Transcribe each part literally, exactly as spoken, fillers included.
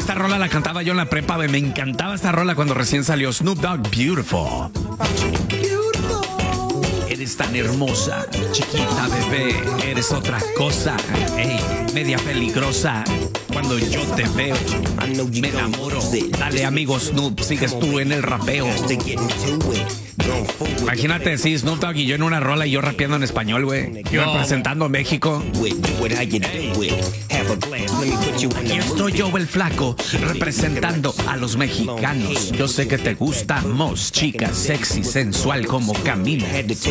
esta rola la cantaba yo en la prepa, güey. Me encantaba esta rola cuando recién salió. Snoop Dogg, Beautiful. Eres tan hermosa, chiquita bebé, eres otra cosa, ey, media peligrosa. Cuando yo te veo, me enamoro. Dale, amigo Snoop, sigues tú en el rapeo. Imagínate, sí, Snoop Dogg y yo en una rola y yo rapeando en español, güey. Yo representando a México. Aquí estoy yo, el flaco, representando a los mexicanos. Yo sé que te gustamos, chica sexy, sensual como camina.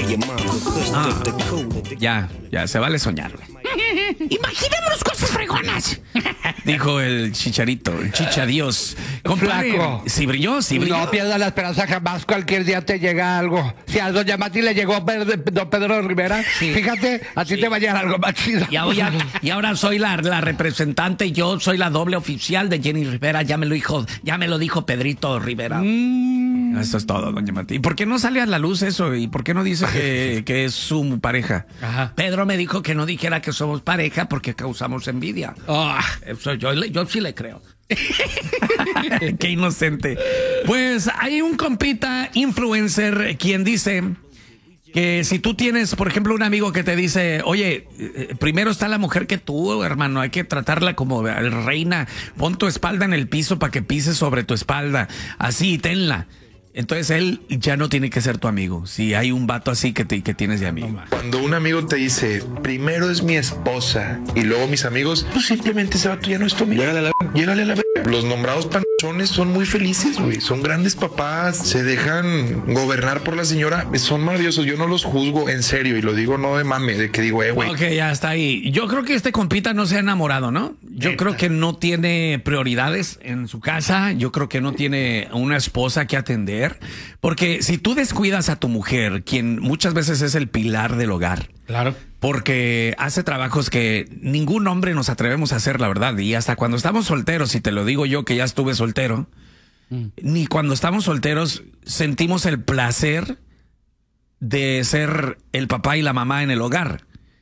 Ah, ya, ya, se vale soñar, güey. Imaginémonos cosas fregonas. Dijo el chicharito, el chichadios. Compadre, Flaco. sí brilló, sí brilló. No pierdas la esperanza, jamás cualquier día te llega algo. Si a doña Mati le llegó Pedro- don Pedro Rivera, Sí. fíjate, a ti Sí. te va a llegar algo más chido. Y ahora, y ahora soy la, la representante, yo soy la doble oficial de Jenny Rivera, ya me lo dijo, ya me lo dijo Pedrito Rivera. Mm. Eso es todo, doña Mati. ¿Y por qué no sale a la luz eso? ¿Y por qué no dice que, que es su pareja? Ajá. Pedro me dijo que no dijera que somos pareja porque causamos envidia. Ah. Eso yo, le- yo sí le creo. Qué inocente. Pues hay un compita influencer quien dice que si tú tienes, por ejemplo, un amigo que te dice, oye, eh, primero está la mujer que tú, hermano, hay que tratarla como reina, pon tu espalda en el piso para que pise sobre tu espalda, así, tenla. Entonces él ya no tiene que ser tu amigo, si hay un vato así que, te, que tienes de amigo. Cuando un amigo te dice, primero es mi esposa y luego mis amigos, pues simplemente ese vato ya no es tu amigo. Llégale a la, llégale a la verga. Los nombrados panchones son muy felices, güey. Son grandes papás, se dejan gobernar por la señora. Son maravillosos. Yo no los juzgo en serio y lo digo no de mame, de que digo, eh, güey. Ok, ya está ahí. Yo creo que este compita no se ha enamorado, ¿no? Yo creo que no tiene prioridades en su casa. Yo creo que no tiene una esposa que atender. Porque si tú descuidas a tu mujer, quien muchas veces es el pilar del hogar. Claro. Porque hace trabajos que ningún hombre nos atrevemos a hacer, la verdad. Y hasta cuando estamos solteros, y te lo digo yo que ya estuve soltero, mm. ni cuando estamos solteros sentimos el placer de ser el papá y la mamá en el hogar.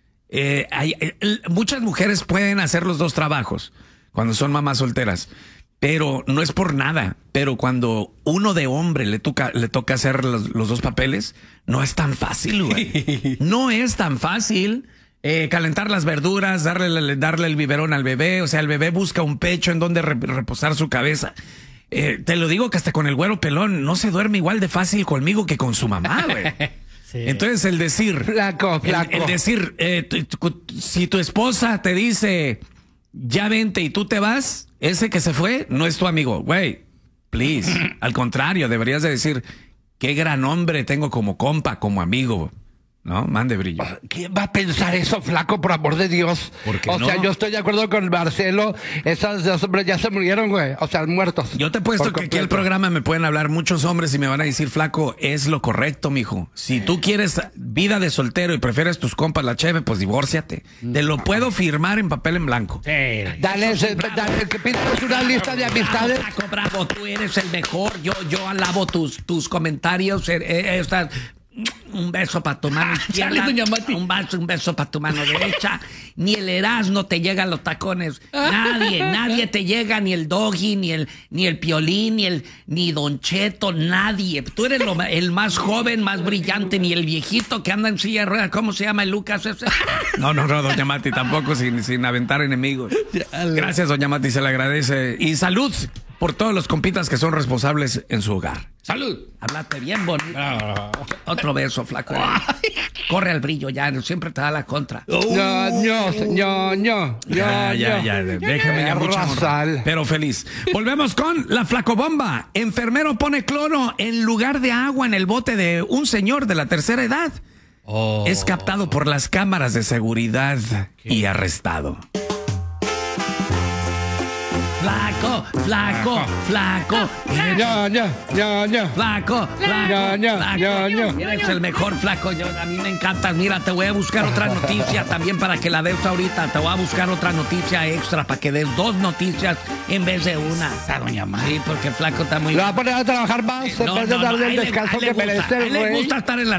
Eh, hay, eh, muchas mujeres pueden hacer los dos trabajos cuando son mamás solteras, pero no es por nada. Pero cuando uno de hombre le toca, le toca hacer los, los dos papeles, no es tan fácil, güey. No es tan fácil. Eh, calentar las verduras, darle, darle el biberón al bebé. O sea, el bebé busca un pecho en donde re, reposar su cabeza. Eh, te lo digo que hasta con el güero pelón no se duerme igual de fácil conmigo que con su mamá, güey. Sí. Entonces el decir, Flaco, flaco. El, el decir, eh, tu, tu, si tu esposa te dice, ya vente y tú te vas, ese que se fue no es tu amigo, güey. Please. Al contrario, deberías de decir, qué gran hombre tengo como compa, como amigo. No, mande brillo. ¿Quién va a pensar eso, flaco, por amor de Dios? ¿Por qué o no? sea, yo estoy de acuerdo con Marcelo. Esos dos hombres ya se murieron, güey. O sea, muertos. Yo te he puesto que aquí al programa me pueden hablar muchos hombres y me van a decir, flaco, es lo correcto, mijo. Si tú quieres vida de soltero y prefieres tus compas la cheve, pues divórciate. Te lo puedo firmar en papel en blanco. Sí. Dale, ese, dale, que pidas una lista de amistades. Bravo, flaco, bravo, tú eres el mejor. Yo, yo alabo tus, tus comentarios. Eh, eh, estás... Un beso para tu mano izquierda, un beso, un beso para tu mano derecha. Ni el Erasmo te llega a los tacones. Nadie, nadie te llega, ni el Doggy, ni el, ni el Piolín, ni el, ni Don Cheto, nadie. Tú eres lo, el más joven, más brillante, ni el viejito que anda en silla de ruedas. ¿Cómo se llama el Lucas ese? No, no, no, doña Mati, tampoco sin, sin aventar enemigos. Gracias, doña Mati, se le agradece. Y salud por todos los compitas que son responsables en su hogar. ¡Salud! Háblate bien bonito. Otro beso, flaco. Corre al brillo ya, siempre te da la contra. ño, ño, ño, Ya, ya, ya, déjame ya mucho amor, Rosal. pero feliz. Volvemos con la flacobomba. Enfermero pone cloro en lugar de agua en el bote de un señor de la tercera edad. Oh. Es captado por las cámaras de seguridad y arrestado. Flaco, flaco, flaco. ño, ño, ño, ño. Flaco, flaco, ño, ño, flaco. ño, ño. Eres el mejor, flaco. Yo, a mí me encanta. Mira, te voy a buscar otra noticia también para que la des ahorita. Te voy a buscar otra noticia extra para que des dos noticias en vez de una. Esa doña Mati. Sí, porque flaco está muy... Lo va a poner a trabajar más en No, vez de no, no, darle a el él le- descanso a él le que gusta, merece a él el le güey. gusta estar en la